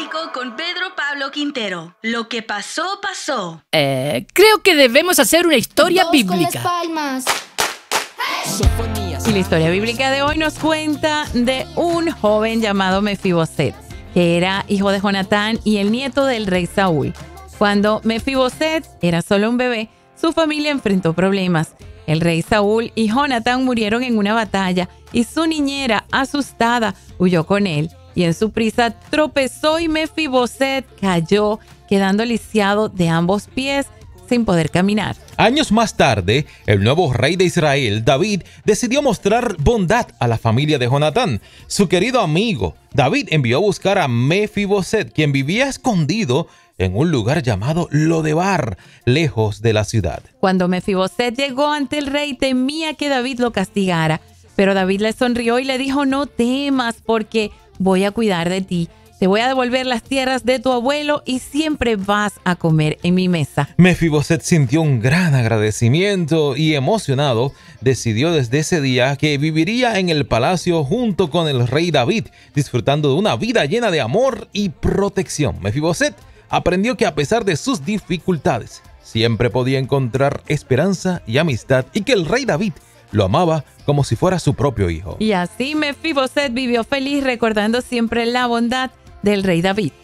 Bíblico con Pedro Pablo Quintero. Lo que pasó, pasó. Creo que debemos hacer una historia Todos bíblica. con las palmas. Y la historia bíblica de hoy nos cuenta de un joven llamado Mefiboset, que era hijo de Jonatán y el nieto del rey Saúl. Cuando Mefiboset era solo un bebé, su familia enfrentó problemas. El rey Saúl y Jonatán murieron en una batalla y su niñera, asustada, huyó con él. Y en su prisa tropezó y Mefiboset cayó, quedando lisiado de ambos pies sin poder caminar. Años más tarde, el nuevo rey de Israel, David, decidió mostrar bondad a la familia de Jonatán, su querido amigo. David envió a buscar a Mefiboset, quien vivía escondido en un lugar llamado Lodebar, lejos de la ciudad. Cuando Mefiboset llegó ante el rey, temía que David lo castigara, pero David le sonrió y le dijo: no temas, porque voy a cuidar de ti. Te voy a devolver las tierras de tu abuelo y siempre vas a comer en mi mesa. Mefiboset sintió un gran agradecimiento y, emocionado, decidió desde ese día que viviría en el palacio junto con el rey David, disfrutando de una vida llena de amor y protección. Mefiboset aprendió que a pesar de sus dificultades, siempre podía encontrar esperanza y amistad, y que el rey David lo amaba como si fuera su propio hijo. Y así Mefiboset vivió feliz, recordando siempre la bondad del rey David.